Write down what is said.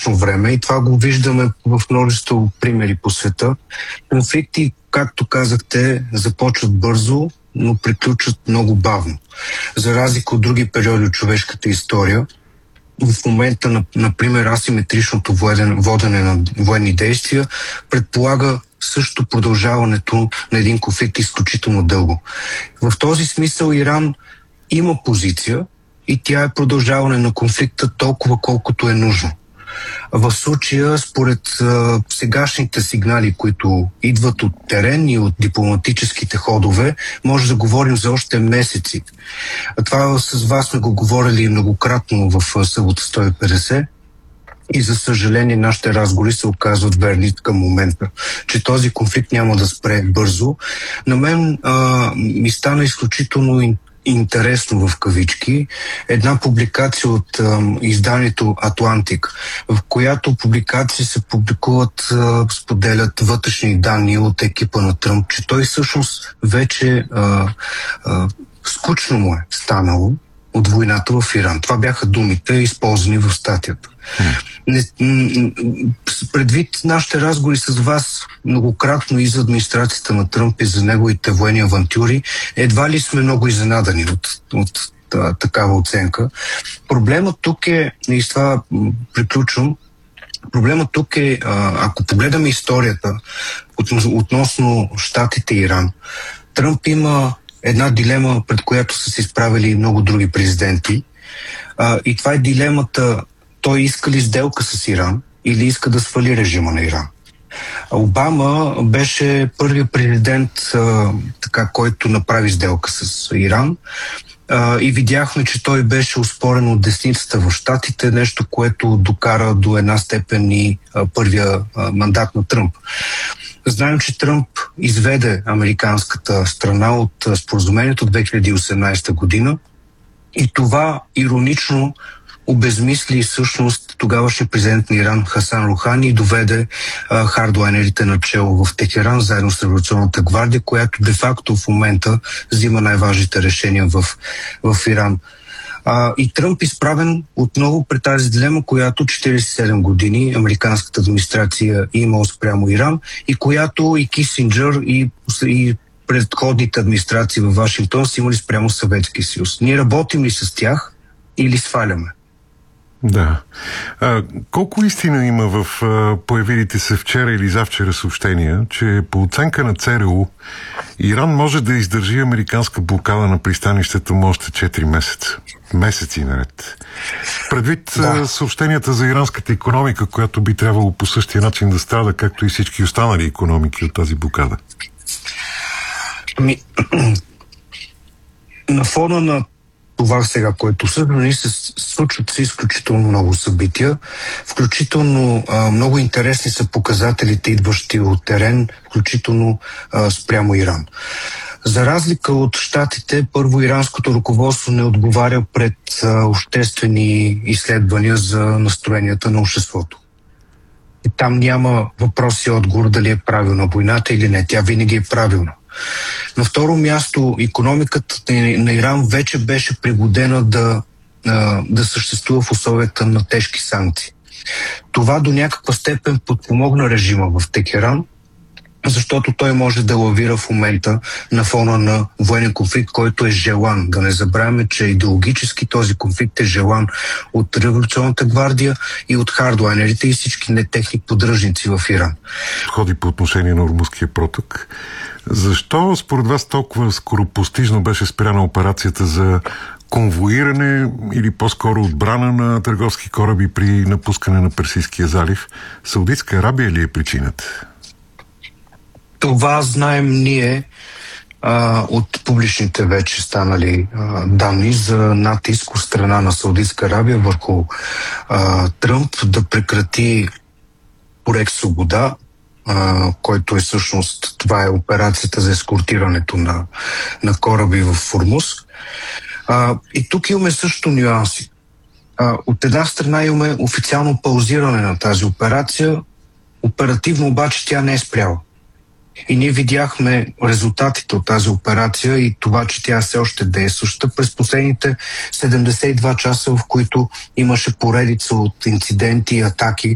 днешно време и това го виждаме в множество примери по света. Конфликти, както казахте, започват бързо, но приключват много бавно. За разлика от други периоди от човешката история, в момента, например, асиметричното водене на военни действия предполага също продължаването на един конфликт изключително дълго. В този смисъл Иран има позиция и тя е продължаване на конфликта толкова колкото е нужно. В случая, според сегашните сигнали, които идват от терен и от дипломатическите ходове, може да говорим за още месеци. Това с вас сме го говорили многократно в Събота 150 и за съжаление нашите разговори се оказват верни към момента, че този конфликт няма да спре бързо. На мен ми стана изключително интересно в кавички една публикация от изданието Атлантик, в която публикации се публикуват, споделят вътрешни данни от екипа на Тръмп, че той всъщност вече скучно му е станало от войната в Иран. Това бяха думите, използвани в статията. Предвид нашите разговори с вас многократно и за администрацията на Тръмп и за неговите военни авантюри, едва ли сме много изненадани от такава оценка. Проблемът тук е, и с това приключвам, проблемът тук е, ако погледаме историята относно Щатите и Иран, Тръмп има една дилема, пред която са се изправили много други президенти. И това е дилемата: той иска ли сделка с Иран или иска да свали режима на Иран. Обама беше първият президент, който направи сделка с Иран. И видяхме, че той беше оспорен от десницата в Щатите, нещо, което докара до една степен и първия мандат на Тръмп. Знаем, че Тръмп изведе американската страна от споразумението от 2018 година и това иронично обезмисли всъщност тогавашния президент на Иран Хасан Рухани и доведе хардлайнерите начело в Техеран заедно с Революционната гвардия, която де-факто в момента взима най-важните решения в Иран. И Тръмп изправен отново пред тази дилема, която 47 години американската администрация има спрямо Иран и която и Кисинджър и предходните администрации в Вашингтон са имали спрямо Съветския съюз. Ние работим ли с тях или сваляме? Да. Колко истина има в появилите се вчера или завчера съобщения, че по оценка на ЦРУ Иран може да издържи американска блокада на пристанището още 4 месеца? Месеци наред. Предвид съобщенията за иранската икономика, която би трябвало по същия начин да страда, както и всички останали икономики от тази блокада? На фона на това сега, което се случват се изключително много събития, включително много интересни са показателите, идващи от терен, включително спрямо Иран. За разлика от Щатите, първо иранското ръководство не отговаря пред обществени изследвания за настроенията на обществото. И там няма въпрос и отговор дали е правилна войната или не. Тя винаги е правилна. На второ място, икономиката на Иран вече беше пригодена да съществува в условията на тежки санкции. Това до някаква степен подпомогна режима в Техеран, защото той може да лавира в момента на фона на военен конфликт, който е желан. Да не забравяме, че идеологически този конфликт е желан от Революционната гвардия и от хардлайнерите и всички нетехни поддръжници в Иран. Ходи по отношение на Ормузския проток. Защо според вас толкова скоропостижно беше спряна операцията за конвоиране или по-скоро отбрана на търговски кораби при напускане на Персийския залив? Саудитска Арабия ли е причината? Това знаем ние от публичните вече станали данни за натиск от страна на Саудитска Арабия върху Тръмп да прекрати проект Свобода, който е всъщност, това е операцията за ескортирането на кораби в Ормуз. И тук имаме също нюанси. От една страна имаме официално паузиране на тази операция, оперативно обаче тя не е спряла. И ние видяхме резултатите от тази операция и това, че тя все още действаща през последните 72 часа, в които имаше поредица от инциденти и атаки